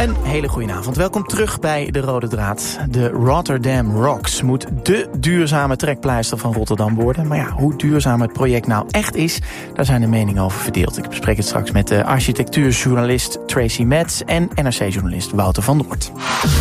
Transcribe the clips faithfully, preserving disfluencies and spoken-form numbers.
Een hele goede avond. Welkom terug bij De Rode Draad. De Rotterdam Rocks moet dé duurzame trekpleister van Rotterdam worden. Maar ja, hoe duurzaam het project nou echt is, daar zijn de meningen over verdeeld. Ik bespreek het straks met de architectuurjournalist Tracy Metz en N R C-journalist Wouter van Noort.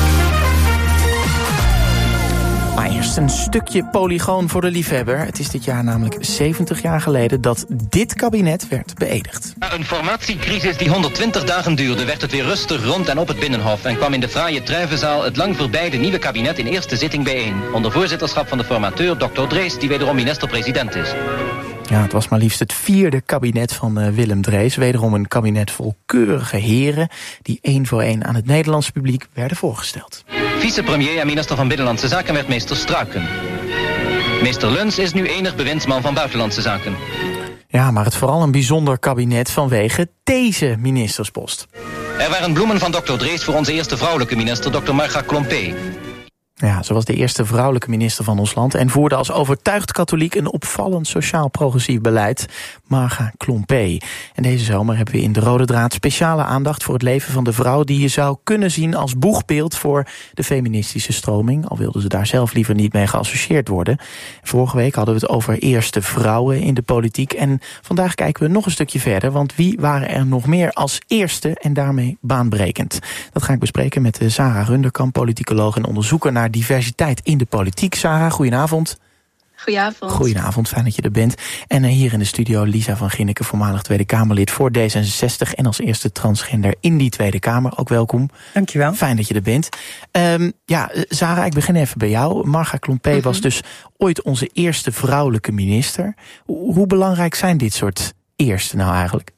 Maar eerst een stukje polygoon voor de liefhebber. Het is dit jaar namelijk zeventig jaar geleden dat dit kabinet werd beëdigd. Na een formatiecrisis die honderdtwintig dagen duurde, werd het weer rustig rond en op het Binnenhof en kwam in de fraaie Truivenzaal het lang voorbijde nieuwe kabinet in eerste zitting bijeen. Onder voorzitterschap van de formateur dokter Drees, die wederom minister-president is. Ja, het was maar liefst het vierde kabinet van uh, Willem Drees. Wederom een kabinet vol keurige heren die één voor één aan het Nederlandse publiek werden voorgesteld. Vicepremier en minister van Binnenlandse Zaken werd meester Struiken. Meester Luns is nu enig bewindsman van Buitenlandse Zaken. Ja, maar het vooral een bijzonder kabinet vanwege deze ministerspost. Er waren bloemen van dokter Drees voor onze eerste vrouwelijke minister, dokter Marga Klompé. Ja, ze was de eerste vrouwelijke minister van ons land en voerde als overtuigd katholiek een opvallend sociaal-progressief beleid, Marga Klompé. En deze zomer hebben we in De Rode Draad speciale aandacht voor het leven van de vrouw die je zou kunnen zien als boegbeeld voor de feministische stroming, al wilden ze daar zelf liever niet mee geassocieerd worden. Vorige week hadden we het over eerste vrouwen in de politiek en vandaag kijken we nog een stukje verder, want wie waren er nog meer als eerste en daarmee baanbrekend? Dat ga ik bespreken met Sarah Runderkamp, politicoloog en onderzoeker naar diversiteit in de politiek. Sarah, goedenavond. Goedenavond. Goedenavond, fijn dat je er bent. En uh, hier in de studio Lisa van Ginneken, voormalig Tweede Kamerlid voor D zesenzestig... en als eerste transgender in die Tweede Kamer. Ook welkom. Dankjewel. Fijn dat je er bent. Um, ja, Sarah, ik begin even bij jou. Marga Klompé mm-hmm. was dus ooit onze eerste vrouwelijke minister. Hoe, hoe belangrijk zijn dit soort eerste nou eigenlijk?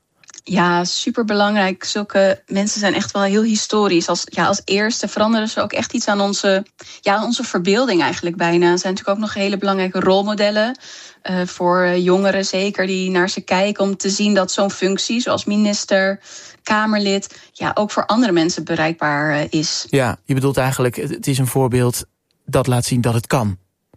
Ja, superbelangrijk. Zulke mensen zijn echt wel heel historisch. Als, ja, als eerste veranderen ze ook echt iets aan onze, ja, onze verbeelding eigenlijk bijna. Ze zijn natuurlijk ook nog hele belangrijke rolmodellen. Uh, voor jongeren zeker, die naar ze kijken om te zien dat zo'n functie, zoals minister, Kamerlid, ja, ook voor andere mensen bereikbaar uh, is. Ja, je bedoelt eigenlijk, het is een voorbeeld dat laat zien dat het kan.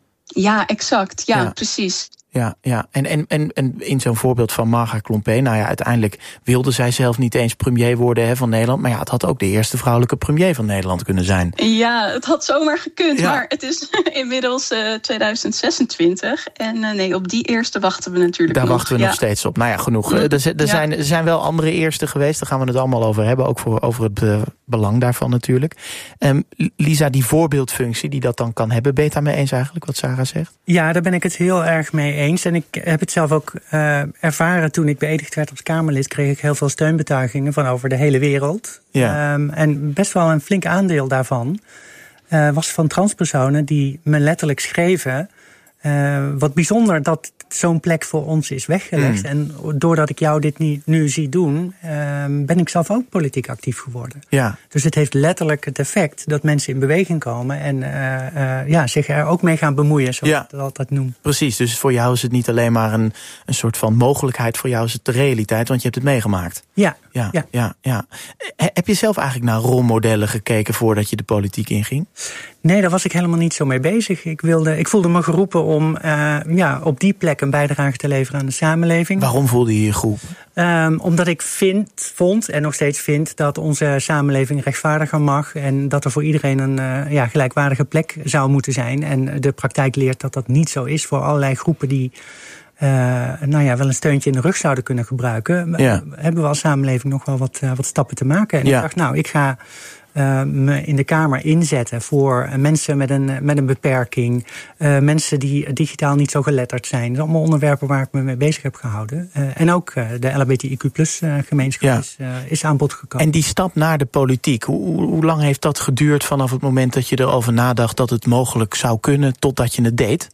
Ja, exact. Ja, ja. precies. Ja, ja. En, en, en, en in zo'n voorbeeld van Marga Klompé, nou ja, uiteindelijk wilde zij zelf niet eens premier worden hè, van Nederland. Maar ja, het had ook de eerste vrouwelijke premier van Nederland kunnen zijn. Ja, het had zomaar gekund, ja. Maar het is inmiddels uh, tweeduizend zesentwintig. En uh, nee, op die eerste wachten we natuurlijk Daar nog. wachten we ja. nog steeds op. Nou ja, genoeg. Er, er, ja. zijn, er zijn wel andere eersten geweest, daar gaan we het allemaal over hebben. Ook voor, over het uh, belang daarvan natuurlijk. Um, Lisa, die voorbeeldfunctie die dat dan kan hebben, ben je het daarmee eens eigenlijk, wat Sarah zegt? Ja, daar ben ik het heel erg mee eens. En ik heb het zelf ook uh, ervaren toen ik beëdigd werd als Kamerlid. Kreeg ik heel veel steunbetuigingen van over de hele wereld. Ja. Um, en best wel een flink aandeel daarvan uh, was van transpersonen die me letterlijk schreven: Uh, wat bijzonder dat zo'n plek voor ons is weggelegd. Mm. En doordat ik jou dit niet, nu zie doen, uh, ben ik zelf ook politiek actief geworden. Ja. Dus het heeft letterlijk het effect dat mensen in beweging komen en uh, uh, ja, zich er ook mee gaan bemoeien, zoals ja. ik dat altijd noem. Precies, dus voor jou is het niet alleen maar een, een soort van mogelijkheid, voor jou is het de realiteit, want je hebt het meegemaakt. Ja. Ja, ja. ja, ja. Heb je zelf eigenlijk naar rolmodellen gekeken voordat je de politiek inging? Nee, daar was ik helemaal niet zo mee bezig. Ik, wilde, ik voelde me geroepen om uh, ja, op die plek een bijdrage te leveren aan de samenleving. Waarom voelde je je geroepen? Um, omdat ik vind, vond en nog steeds vind dat onze samenleving rechtvaardiger mag. En dat er voor iedereen een uh, ja, gelijkwaardige plek zou moeten zijn. En de praktijk leert dat dat niet zo is voor allerlei groepen die Uh, nou ja, wel een steuntje in de rug zouden kunnen gebruiken. Ja. Hebben we als samenleving nog wel wat, uh, wat stappen te maken. En ja. ik dacht, nou, ik ga uh, me in de Kamer inzetten voor uh, mensen met een, met een beperking. Uh, mensen die digitaal niet zo geletterd zijn. Dat zijn allemaal onderwerpen waar ik me mee bezig heb gehouden. Uh, en ook uh, de L H B T I Q plus uh, gemeenschap ja. is, uh, is aan bod gekomen. En die stap naar de politiek, hoe, hoe lang heeft dat geduurd vanaf het moment dat je erover nadacht dat het mogelijk zou kunnen totdat je het deed?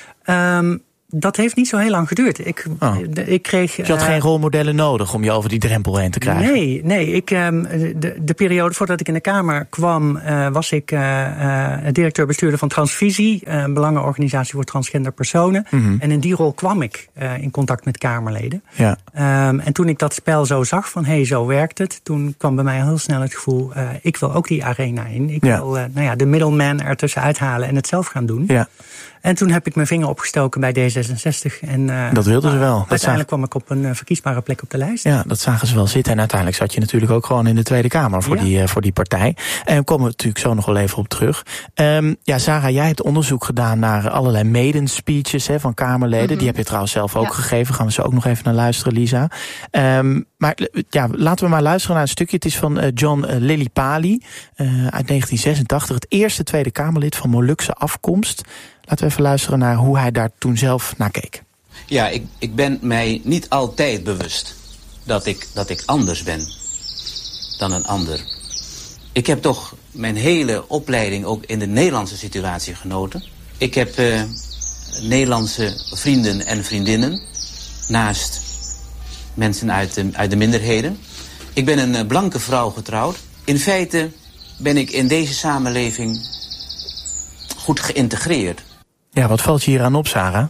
Um, Dat heeft niet zo heel lang geduurd. Ik, oh. ik kreeg, dus je had uh, geen rolmodellen nodig om je over die drempel heen te krijgen? Nee, nee. Ik, um, de, de periode voordat ik in de Kamer kwam, uh, was ik uh, uh, directeur-bestuurder van Transvisie, een belangenorganisatie voor transgender personen. Mm-hmm. En in die rol kwam ik uh, in contact met Kamerleden. Ja. Um, en toen ik dat spel zo zag van, hé, hey, zo werkt het, toen kwam bij mij heel snel het gevoel, uh, ik wil ook die arena in. Ik ja. wil uh, nou ja, de middleman ertussen uithalen en het zelf gaan doen. Ja. En toen heb ik mijn vinger opgestoken bij D zesenzestig. zesenzestig. En, uh, dat wilden ze wel. Dat uiteindelijk kwam ik op een uh, verkiesbare plek op de lijst. Ja, dat zagen ze wel zitten. En uiteindelijk zat je natuurlijk ook gewoon in de Tweede Kamer voor, ja. die, uh, voor die partij. En daar komen we natuurlijk zo nog wel even op terug. Um, ja, Sarah, jij hebt onderzoek gedaan naar allerlei maiden speeches hè, van Kamerleden. Mm-hmm. Die heb je trouwens zelf ook ja. gegeven. Gaan we zo ook nog even naar luisteren, Lisa. Um, maar ja, laten we maar luisteren naar een stukje. Het is van uh, John uh, Lillipali uh, uit negentien zesentachtig. Het eerste Tweede Kamerlid van Molukse afkomst. Laten we even luisteren naar hoe hij daar toen zelf naar keek. Ja, ik, ik ben mij niet altijd bewust dat ik, dat ik anders ben dan een ander. Ik heb toch mijn hele opleiding ook in de Nederlandse situatie genoten. Ik heb uh, Nederlandse vrienden en vriendinnen naast mensen uit de, uit de minderheden. Ik ben een uh, blanke vrouw getrouwd. In feite ben ik in deze samenleving goed geïntegreerd. Ja, wat valt je hier aan op, Sarah?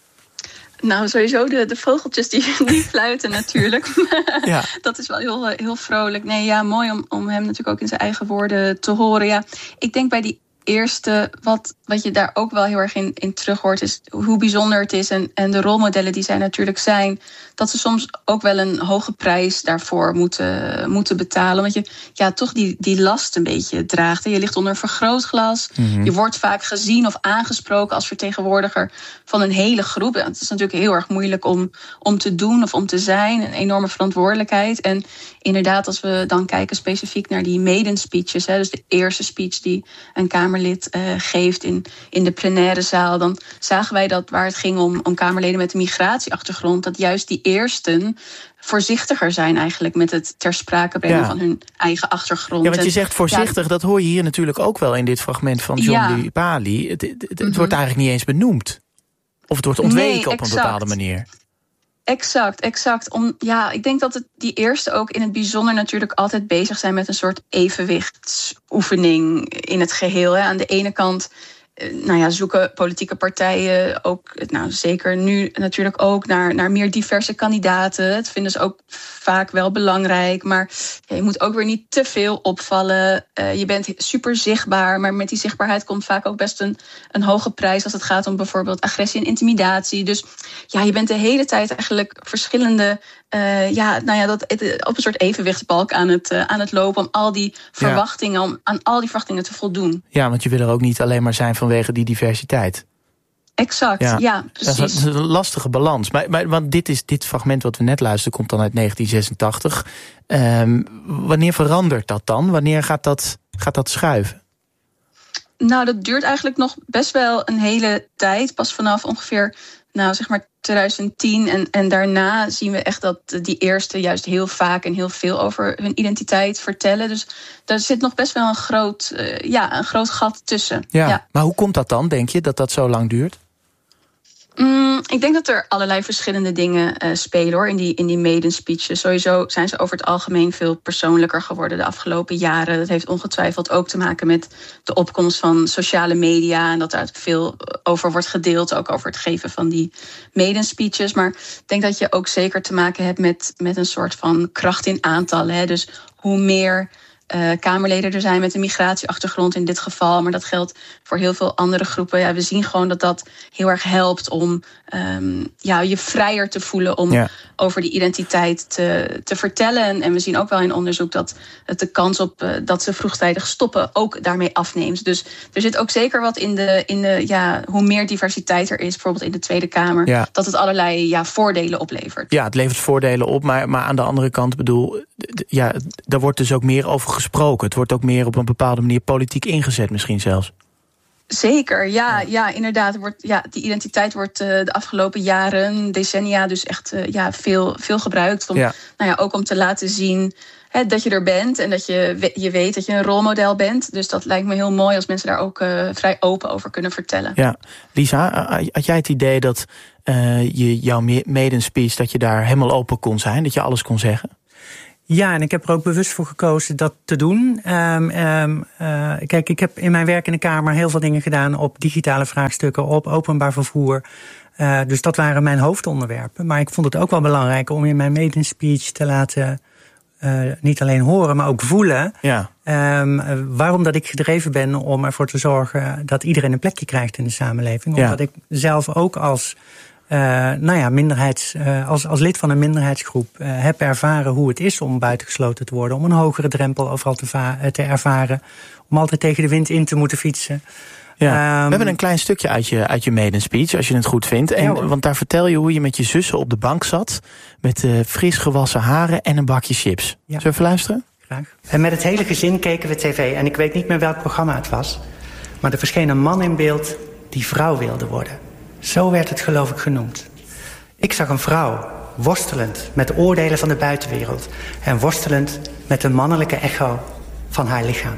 Nou, sowieso de, de vogeltjes die, die fluiten natuurlijk. Ja. Dat is wel heel, heel vrolijk. Nee, ja, mooi om, om hem natuurlijk ook in zijn eigen woorden te horen. Ja, ik denk bij die eerste, wat, wat je daar ook wel heel erg in, in terug hoort, is hoe bijzonder het is. En, en de rolmodellen die zij natuurlijk zijn, dat ze soms ook wel een hoge prijs daarvoor moeten, moeten betalen. Want je ja, toch die, die last een beetje draagt. Je ligt onder een vergrootglas. Mm-hmm. Je wordt vaak gezien of aangesproken als vertegenwoordiger van een hele groep. Het is natuurlijk heel erg moeilijk om, om te doen of om te zijn. Een enorme verantwoordelijkheid. En inderdaad, als we dan kijken specifiek naar die maiden speeches, hè, dus de eerste speech die een Kamerlid uh, geeft in, in de plenaire zaal, dan zagen wij dat waar het ging om, om Kamerleden met een migratieachtergrond, dat juist die eersten voorzichtiger zijn eigenlijk met het ter sprake brengen ja. van hun eigen achtergrond. Ja, want je zegt voorzichtig, ja, dat hoor je hier natuurlijk ook wel in dit fragment van John ja. Lillipali. Het, het, het mm-hmm. wordt eigenlijk niet eens benoemd. Of het wordt ontweken nee, op een bepaalde manier. Exact, exact. Om, ja, ik denk dat het die eerste ook in het bijzonder natuurlijk altijd bezig zijn met een soort evenwichtsoefening in het geheel. Hè. Aan de ene kant nou ja, zoeken politieke partijen ook, nou zeker nu natuurlijk ook, naar, naar meer diverse kandidaten. Dat vinden ze ook vaak wel belangrijk. Maar ja, je moet ook weer niet te veel opvallen. Uh, je bent super zichtbaar, maar met die zichtbaarheid komt vaak ook best een, een hoge prijs als het gaat om bijvoorbeeld agressie en intimidatie. Dus ja, je bent de hele tijd eigenlijk verschillende Uh, ja, nou ja, dat, op een soort evenwichtsbalk aan het, uh, aan het lopen om al die verwachtingen, ja. om aan al die verwachtingen te voldoen. Ja, want je wil er ook niet alleen maar zijn vanwege die diversiteit. Exact, ja, ja precies. Dat is een lastige balans. Maar, maar want dit, is, dit fragment wat we net luisteren komt dan uit negentien zesentachtig. Um, wanneer verandert dat dan? Wanneer gaat dat, gaat dat schuiven? Nou, dat duurt eigenlijk nog best wel een hele tijd. Pas vanaf ongeveer, nou zeg maar twintig tien. En, en daarna zien we echt dat die eerste juist heel vaak en heel veel over hun identiteit vertellen. Dus daar zit nog best wel een groot, uh, ja, een groot gat tussen. Ja, ja. Maar hoe komt dat dan, denk je, dat dat zo lang duurt? Mm, ik denk dat er allerlei verschillende dingen uh, spelen hoor, in die, in die maiden speeches. Sowieso zijn ze over het algemeen veel persoonlijker geworden de afgelopen jaren. Dat heeft ongetwijfeld ook te maken met de opkomst van sociale media en dat daar veel over wordt gedeeld, ook over het geven van die maiden speeches. Maar ik denk dat je ook zeker te maken hebt met, met een soort van kracht in aantallen. Hè? Dus hoe meer Uh, Kamerleden er zijn met een migratieachtergrond in dit geval, maar dat geldt voor heel veel andere groepen. Ja, we zien gewoon dat dat heel erg helpt om um, ja, je vrijer te voelen om ja. over die identiteit te, te vertellen. En we zien ook wel in onderzoek dat het de kans op uh, dat ze vroegtijdig stoppen ook daarmee afneemt. Dus er zit ook zeker wat in de, in de ja, hoe meer diversiteit er is, bijvoorbeeld in de Tweede Kamer, ja. dat het allerlei ja, voordelen oplevert. Ja, het levert voordelen op, maar, maar aan de andere kant bedoel, ja, daar wordt dus ook meer over gesproken. Het wordt ook meer op een bepaalde manier politiek ingezet misschien zelfs. Zeker, ja, ja inderdaad. Wordt, ja, die identiteit wordt uh, de afgelopen jaren, decennia dus echt uh, ja, veel, veel gebruikt. Om, ja. Nou ja, ook om te laten zien hè, dat je er bent en dat je, je weet dat je een rolmodel bent. Dus dat lijkt me heel mooi als mensen daar ook uh, vrij open over kunnen vertellen. Ja, Lisa, had jij het idee dat uh, je jouw maiden speech, dat je daar helemaal open kon zijn, dat je alles kon zeggen? Ja, en ik heb er ook bewust voor gekozen dat te doen. Um, um, uh, kijk, ik heb in mijn werk in de Kamer heel veel dingen gedaan op digitale vraagstukken, op openbaar vervoer. Uh, dus dat waren mijn hoofdonderwerpen. Maar ik vond het ook wel belangrijk om in mijn maiden speech te laten uh, niet alleen horen, maar ook voelen. Ja. Um, uh, waarom dat ik gedreven ben om ervoor te zorgen dat iedereen een plekje krijgt in de samenleving. Omdat ja. ik zelf ook als uh, nou ja, minderheids, uh, als, als lid van een minderheidsgroep uh, heb ervaren hoe het is om buitengesloten te worden. Om een hogere drempel overal te, va- te ervaren. Om altijd tegen de wind in te moeten fietsen. Ja, um, we hebben een klein stukje uit je, uit je maiden speech, als je het goed vindt. En, ja, want daar vertel je hoe je met je zussen op de bank zat, met uh, fris gewassen haren en een bakje chips. Ja. Zullen we even luisteren? Graag. En met het hele gezin keken we tv en ik weet niet meer welk programma het was. Maar er verscheen een man in beeld die vrouw wilde worden. Zo werd het geloof ik genoemd. Ik zag een vrouw, worstelend met de oordelen van de buitenwereld. En worstelend met de mannelijke echo van haar lichaam.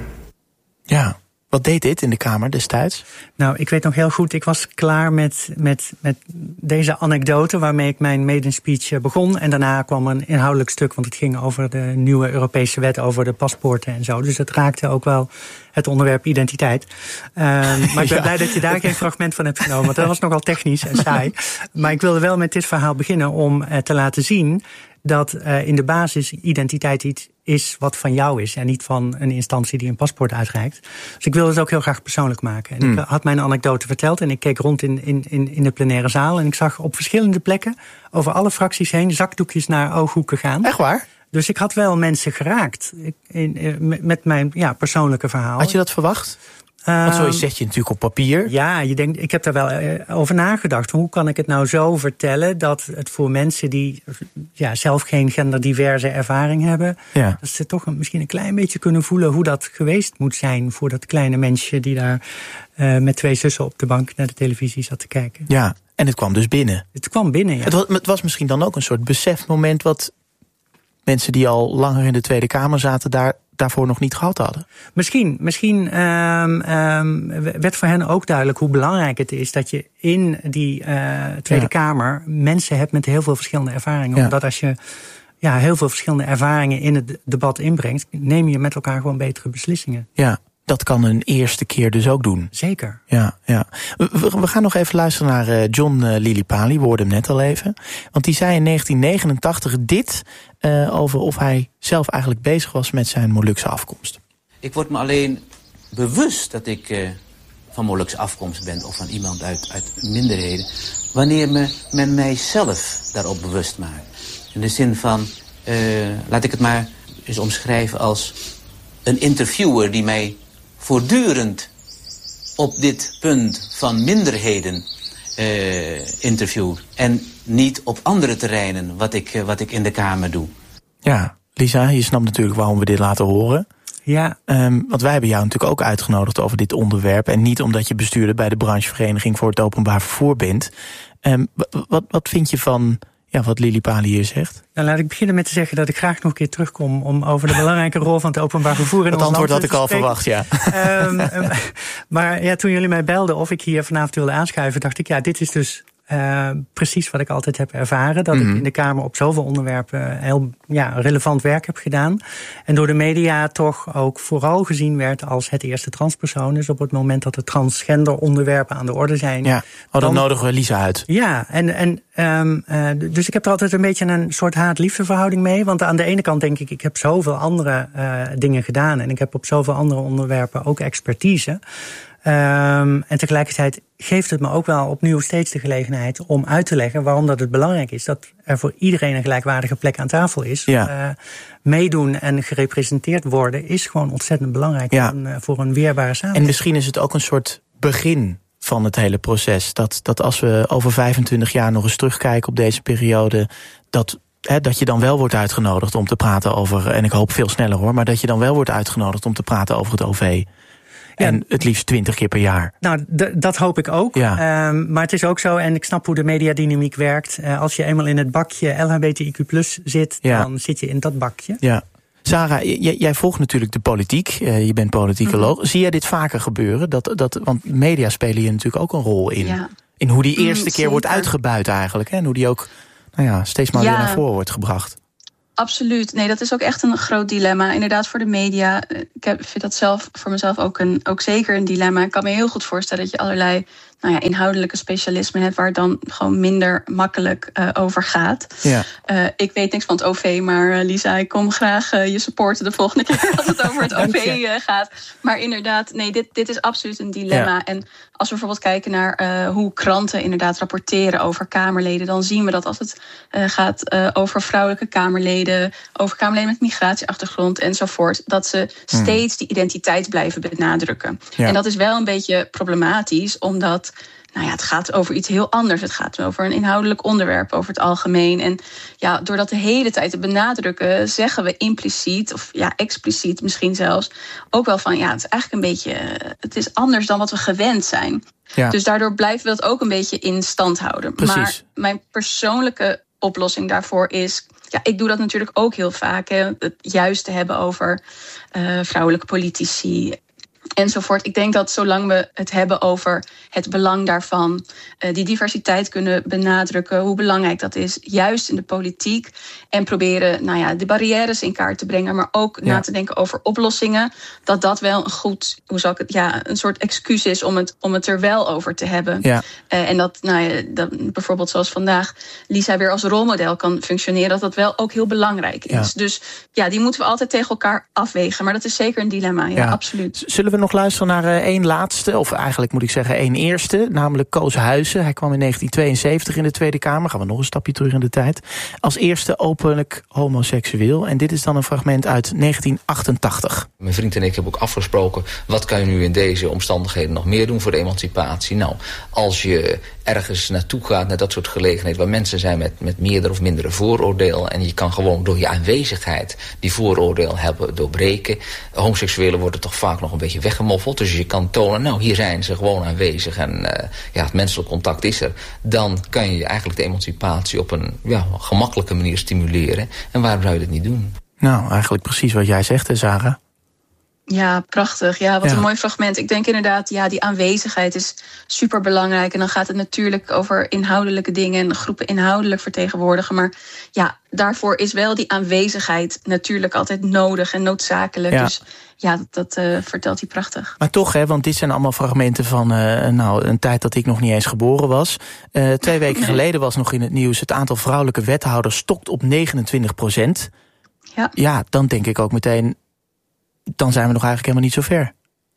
Ja. Wat deed dit in de Kamer destijds? Nou, ik weet nog heel goed, ik was klaar met, met, met deze anekdote waarmee ik mijn maiden speech begon. En daarna kwam een inhoudelijk stuk, want het ging over de nieuwe Europese wet over de paspoorten en zo. Dus het raakte ook wel het onderwerp identiteit. Uh, maar ik ben ja. blij dat je daar geen fragment van hebt genomen, want dat was nogal technisch en saai. Maar ik wilde wel met dit verhaal beginnen om uh, te laten zien dat uh, in de basis identiteit iets is wat van jou is en niet van een instantie die een paspoort uitreikt. Dus ik wilde het ook heel graag persoonlijk maken. En mm. ik had mijn anekdote verteld en ik keek rond in, in, in de plenaire zaal en ik zag op verschillende plekken over alle fracties heen zakdoekjes naar ooghoeken gaan. Echt waar? Dus ik had wel mensen geraakt in, in, met mijn ja, persoonlijke verhaal. Had je dat verwacht? Want zo zet je natuurlijk op papier. Ja, je denkt, ik heb daar wel over nagedacht. Hoe kan ik het nou zo vertellen dat het voor mensen die ja, zelf geen genderdiverse ervaring hebben, ja. dat ze toch een, misschien een klein beetje kunnen voelen hoe dat geweest moet zijn voor dat kleine mensje die daar uh, met twee zussen op de bank naar de televisie zat te kijken. Ja, en het kwam dus binnen. Het kwam binnen, ja. Het was, het was misschien dan ook een soort besefmoment wat mensen die al langer in de Tweede Kamer zaten daar daarvoor nog niet gehad hadden. Misschien, misschien um, um, werd voor hen ook duidelijk hoe belangrijk het is dat je in die uh, Tweede ja. Kamer mensen hebt met heel veel verschillende ervaringen. Ja. Omdat als je ja, heel veel verschillende ervaringen in het debat inbrengt, neem je met elkaar gewoon betere beslissingen. Ja. Dat kan een eerste keer dus ook doen. Zeker. Ja, ja. We, we gaan nog even luisteren naar uh, John uh, Lilipali. We hoorden hem net al even. Want die zei in negentien negenentachtig dit uh, over of hij zelf eigenlijk bezig was met zijn Molukse afkomst. Ik word me alleen bewust dat ik uh, van Molukse afkomst ben of van iemand uit, uit minderheden, wanneer me, men mijzelf daarop bewust maakt. In de zin van, uh, laat ik het maar eens omschrijven als een interviewer die mij voortdurend op dit punt van minderheden uh, interviewt. En niet op andere terreinen wat ik, uh, wat ik in de Kamer doe. Ja, Lisa, je snapt natuurlijk waarom we dit laten horen. Ja. Um, want wij hebben jou natuurlijk ook uitgenodigd over dit onderwerp. En niet omdat je bestuurder bij de branchevereniging voor het openbaar vervoer bent. Um, wat, wat vind je van ja, wat Lilipali hier zegt? Nou, laat ik beginnen met te zeggen dat ik graag nog een keer terugkom om over de belangrijke rol van het openbaar vervoer in ons land te spreken. Dat antwoord had ik al verwacht, ja. Um, um, maar ja, toen jullie mij belden of ik hier vanavond wilde aanschuiven, dacht ik, ja, dit is dus Uh, precies wat ik altijd heb ervaren. Dat mm-hmm. ik in de Kamer op zoveel onderwerpen heel ja, relevant werk heb gedaan. En door de media toch ook vooral gezien werd als het eerste transpersoon. Dus op het moment dat de transgender onderwerpen aan de orde zijn. Ja, oh, dan nodigen we Lisa uit. Ja, en, en um, uh, dus ik heb er altijd een beetje een soort haat-liefdeverhouding mee. Want aan de ene kant denk ik, ik heb zoveel andere uh, dingen gedaan. En ik heb op zoveel andere onderwerpen ook expertise. Um, en tegelijkertijd geeft het me ook wel opnieuw steeds de gelegenheid om uit te leggen waarom dat het belangrijk is dat er voor iedereen een gelijkwaardige plek aan tafel is. Ja. Uh, meedoen en gerepresenteerd worden is gewoon ontzettend belangrijk ja. voor, een, voor een weerbare samenleving. En misschien is het ook een soort begin van het hele proces. Dat, dat als we over vijfentwintig jaar nog eens terugkijken op deze periode, dat He, dat je dan wel wordt uitgenodigd om te praten over, en ik hoop veel sneller hoor, maar dat je dan wel wordt uitgenodigd om te praten over het O V. Ja. En het liefst twintig keer per jaar. Nou, d- dat hoop ik ook. Ja. Um, maar het is ook zo, en ik snap hoe de mediadynamiek werkt. Uh, als je eenmaal in het bakje L H B T I Q plus zit, ja. dan zit je in dat bakje. Ja. Sarah, j- jij volgt natuurlijk de politiek. Uh, je bent politicoloog. Mm-hmm. Zie jij dit vaker gebeuren? Dat, dat, want media spelen hier natuurlijk ook een rol in. Ja. In hoe die eerste mm, keer wordt uitgebuit eigenlijk. Hè? En hoe die ook nou ja, steeds maar ja. weer naar voren wordt gebracht. Absoluut. Nee, dat is ook echt een groot dilemma. Inderdaad, voor de media. Ik vind dat zelf voor mezelf ook, een, ook zeker een dilemma. Ik kan me heel goed voorstellen dat je allerlei nou ja, inhoudelijke specialisme hebt, waar het dan gewoon minder makkelijk uh, over gaat. Ja. Uh, ik weet niks van het O V, maar uh, Lisa, ik kom graag uh, je supporten de volgende keer als het over het O V uh, gaat. Maar inderdaad, nee, dit, dit is absoluut een dilemma. Ja. En als we bijvoorbeeld kijken naar uh, hoe kranten inderdaad rapporteren over Kamerleden, dan zien we dat als het uh, gaat uh, over vrouwelijke Kamerleden, over Kamerleden met migratieachtergrond enzovoort, dat ze hmm. steeds die identiteit blijven benadrukken. Ja. En dat is wel een beetje problematisch, omdat nou ja, het gaat over iets heel anders. Het gaat over een inhoudelijk onderwerp over het algemeen. En ja, door dat de hele tijd te benadrukken, zeggen we impliciet, of ja, expliciet misschien zelfs, ook wel van ja, het is eigenlijk een beetje, het is anders dan wat we gewend zijn. Ja. Dus daardoor blijven we dat ook een beetje in stand houden. Precies. Maar mijn persoonlijke oplossing daarvoor is, ja, ik doe dat natuurlijk ook heel vaak, hè, het juist te hebben over uh, vrouwelijke politici enzovoort. Ik denk dat zolang we het hebben over het belang daarvan, uh, die diversiteit kunnen benadrukken, hoe belangrijk dat is, juist in de politiek, en proberen nou ja, de barrières in kaart te brengen, maar ook ja. na te denken over oplossingen, dat dat wel een goed, hoe zal ik het, ja, een soort excuus is om het, om het er wel over te hebben. Ja. Uh, en dat, nou ja, dat bijvoorbeeld zoals vandaag Lisa weer als rolmodel kan functioneren, dat dat wel ook heel belangrijk is. Ja. Dus ja, die moeten we altijd tegen elkaar afwegen, maar dat is zeker een dilemma, ja, ja. absoluut. Zullen we nog luisteren naar uh, één laatste, of eigenlijk moet ik zeggen één eerste, namelijk Koos Huijsen. Hij kwam in negentien tweeënzeventig in de Tweede Kamer. Gaan we nog een stapje terug in de tijd. Als eerste openlijk homoseksueel. En dit is dan een fragment uit negentien achtentachtig. Mijn vriend en ik hebben ook afgesproken, wat kan je nu in deze omstandigheden nog meer doen voor de emancipatie? Nou, als je ergens naartoe gaat, naar dat soort gelegenheden waar mensen zijn met, met meerdere of mindere vooroordelen, en je kan gewoon door je aanwezigheid die vooroordeel hebben doorbreken. Homoseksuelen worden toch vaak nog een beetje weggemoffeld, dus je kan tonen, nou, hier zijn ze gewoon aanwezig en uh, ja, het menselijk contact is er. Dan kan je eigenlijk de emancipatie op een ja, gemakkelijke manier stimuleren. En waarom zou je dat niet doen? Nou, eigenlijk precies wat jij zegt, hè, Sarah? Ja, prachtig. Ja, wat ja. een mooi fragment. Ik denk inderdaad, ja, die aanwezigheid is superbelangrijk. En dan gaat het natuurlijk over inhoudelijke dingen en groepen inhoudelijk vertegenwoordigen. Maar ja, daarvoor is wel die aanwezigheid natuurlijk altijd nodig en noodzakelijk. Ja. Dus ja, dat, dat uh, vertelt hij prachtig. Maar toch, hè, want dit zijn allemaal fragmenten van uh, nou, een tijd dat ik nog niet eens geboren was. Uh, twee weken nee. geleden was nog in het nieuws, het aantal vrouwelijke wethouders stokt op negenentwintig procent. Ja. Ja, dan denk ik ook meteen, dan zijn we nog eigenlijk helemaal niet zo ver.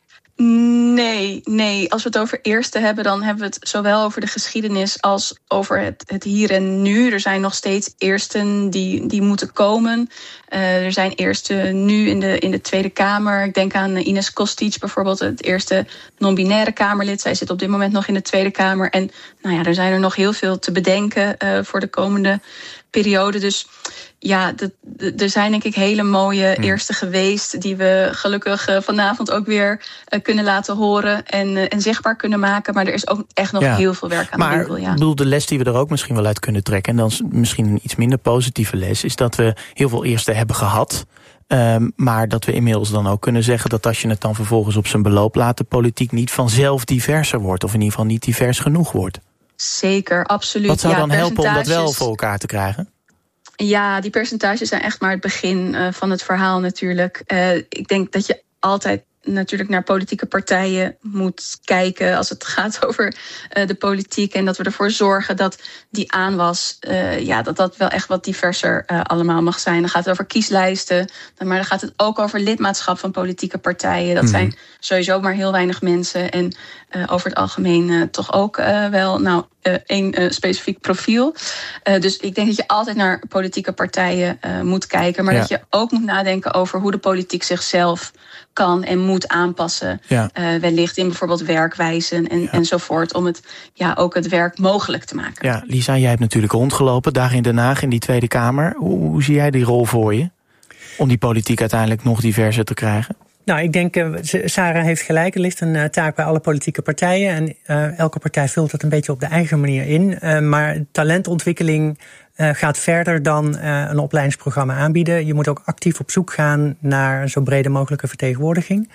Nee, nee. Als we het over eerste hebben, dan hebben we het zowel over de geschiedenis als over het, het hier en nu. Er zijn nog steeds eersten die, die moeten komen. Uh, er zijn eersten nu in de, in de Tweede Kamer. Ik denk aan Ines Kostic bijvoorbeeld, het eerste non-binaire Kamerlid. Zij zit op dit moment nog in de Tweede Kamer. En nou ja, er zijn er nog heel veel te bedenken uh, voor de komende periode. Dus ja, de, de, er zijn denk ik hele mooie hmm. eerste geweest die we gelukkig uh, vanavond ook weer uh, kunnen laten horen en, uh, en zichtbaar kunnen maken. Maar er is ook echt nog ja. heel veel werk aan maar, de winkel. Ja. Ik bedoel, de les die we er ook misschien wel uit kunnen trekken, en dan misschien een iets minder positieve les, is dat we heel veel eerste hebben gehad. Um, maar dat we inmiddels dan ook kunnen zeggen dat als je het dan vervolgens op zijn beloop laat, de politiek niet vanzelf diverser wordt, of in ieder geval niet divers genoeg wordt. Zeker, absoluut. Wat zou ja, dan helpen om dat wel voor elkaar te krijgen? Ja, die percentages zijn echt maar het begin uh, van het verhaal natuurlijk. Uh, ik denk dat je altijd natuurlijk naar politieke partijen moet kijken als het gaat over uh, de politiek. En dat we ervoor zorgen dat die aanwas, uh, ja, dat dat wel echt wat diverser uh, allemaal mag zijn. Dan gaat het over kieslijsten, maar dan gaat het ook over lidmaatschap van politieke partijen. Dat mm-hmm. zijn sowieso maar heel weinig mensen. En uh, over het algemeen uh, toch ook uh, wel nou uh, één uh, specifiek profiel. Uh, dus ik denk dat je altijd naar politieke partijen uh, moet kijken. Maar ja. dat je ook moet nadenken over hoe de politiek zichzelf kan en moet aanpassen. Ja. Uh, wellicht in bijvoorbeeld werkwijzen en, ja. enzovoort. Om het ja ook het werk mogelijk te maken. Ja, Lisa, jij hebt natuurlijk rondgelopen daar in Den Haag in die Tweede Kamer. Hoe, hoe zie jij die rol voor je? Om die politiek uiteindelijk nog diverser te krijgen? Nou, ik denk, uh, Sarah heeft gelijk. Er ligt een uh, taak bij alle politieke partijen. En uh, elke partij vult het een beetje op de eigen manier in. Uh, maar talentontwikkeling uh, gaat verder dan uh, een opleidingsprogramma aanbieden. Je moet ook actief op zoek gaan naar zo brede mogelijke vertegenwoordiging.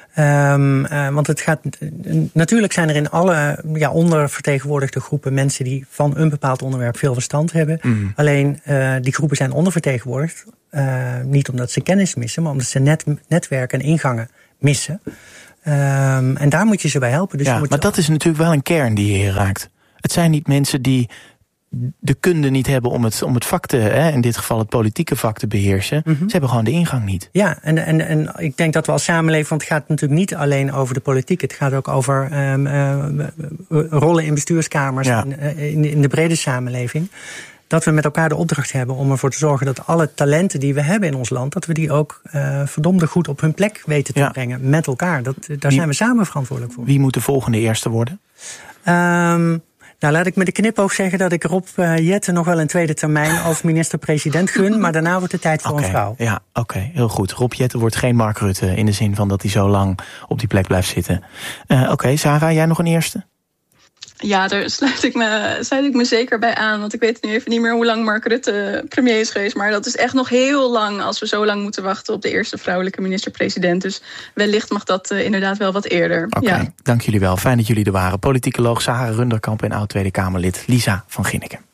Um, uh, want het gaat, natuurlijk zijn er in alle ja, ondervertegenwoordigde groepen mensen die van een bepaald onderwerp veel verstand hebben. Mm. Alleen uh, die groepen zijn ondervertegenwoordigd. Uh, niet omdat ze kennis missen, maar omdat ze net, netwerken en ingangen missen. Um, en daar moet je ze bij helpen. Dus ja, je moet maar dat is natuurlijk wel een kern die je hier raakt. Het zijn niet mensen die de kunde niet hebben om het, om het vak te, hè, in dit geval het politieke vak te beheersen. Mm-hmm. Ze hebben gewoon de ingang niet. Ja, en, en, en ik denk dat we als samenleving, want het gaat natuurlijk niet alleen over de politiek. Het gaat ook over um, uh, rollen in bestuurskamers, ja. in, in, in de brede samenleving. Dat we met elkaar de opdracht hebben om ervoor te zorgen dat alle talenten die we hebben in ons land, dat we die ook uh, verdomde goed op hun plek weten te ja. brengen met elkaar. Dat, daar wie, zijn we samen verantwoordelijk voor. Wie moet de volgende eerste worden? Um, Nou, laat ik met de knipoog zeggen dat ik Rob uh, Jetten nog wel een tweede termijn als minister-president gun. Maar daarna wordt het tijd voor okay, een vrouw. Ja, oké, okay, heel goed. Rob Jetten wordt geen Mark Rutte in de zin van dat hij zo lang op die plek blijft zitten. Uh, oké, okay, Sarah, jij nog een eerste? Ja, daar sluit ik, me, sluit ik me zeker bij aan. Want ik weet nu even niet meer hoe lang Mark Rutte premier is geweest. Maar dat is echt nog heel lang als we zo lang moeten wachten op de eerste vrouwelijke minister-president. Dus wellicht mag dat uh, inderdaad wel wat eerder. Oké, okay, ja. Dank jullie wel. Fijn dat jullie er waren. Politicoloog Sarah Runderkamp en oud-Tweede Kamerlid Lisa van Ginneken.